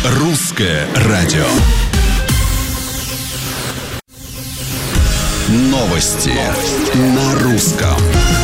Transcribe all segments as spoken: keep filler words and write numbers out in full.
Русское радио. Новости, Новости. На русском.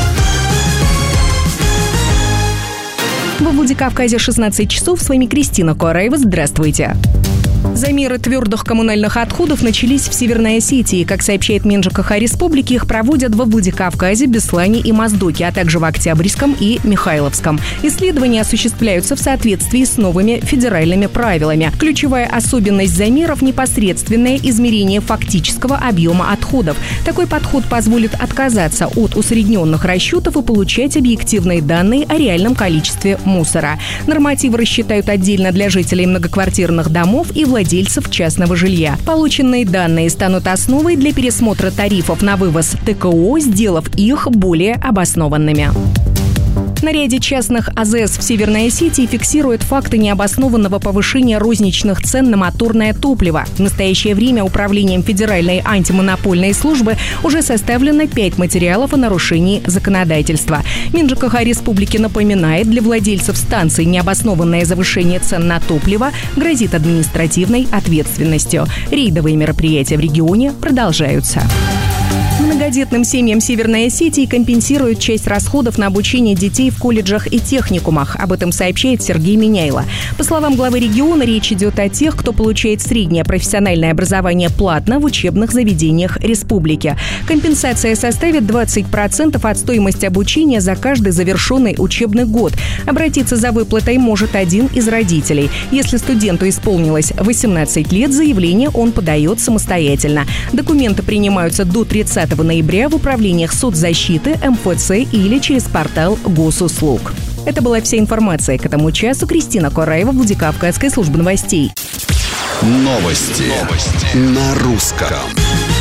Во Владикавказе шестнадцать часов. С вами Кристина Куараева. Здравствуйте. Замеры твердых коммунальных отходов начались в Северной Осетии. Как сообщает Минжкх республики, их проводят во Владикавказе, Беслане и Моздоке, а также в Октябрьском и Михайловском. Исследования осуществляются в соответствии с новыми федеральными правилами. Ключевая особенность замеров – непосредственное измерение фактического объема отходов. Такой подход позволит отказаться от усредненных расчетов и получать объективные данные о реальном количестве мусора. Нормативы рассчитают отдельно для жителей многоквартирных домов и владельцев частного жилья. Полученные данные станут основой для пересмотра тарифов на вывоз ТКО, сделав их более обоснованными. На ряде частных АЗС в Северной Осетии фиксируют факты необоснованного повышения розничных цен на моторное топливо. В настоящее время Управлением Федеральной антимонопольной службы уже составлено пять материалов о нарушении законодательства. Минжкх республики напоминает, для владельцев станций необоснованное завышение цен на топливо грозит административной ответственностью. Рейдовые мероприятия в регионе продолжаются. Многодетным семьям Северной Осетии компенсируют часть расходов на обучение детей в колледжах и техникумах. Об этом сообщает Сергей Миняйло. По словам главы региона, речь идет о тех, кто получает среднее профессиональное образование платно в учебных заведениях республики. Компенсация составит двадцать процентов от стоимости обучения за каждый завершенный учебный год. Обратиться за выплатой может один из родителей. Если студенту исполнилось восемнадцать лет, заявление он подает самостоятельно. Документы принимаются до тридцатого ноября в управлениях соцзащиты, эм эф цэ или через портал госуслуг. Это была вся информация к этому часу. Кристина Куараева, Владикавказская служба новостей. Новости, Новости. На русском.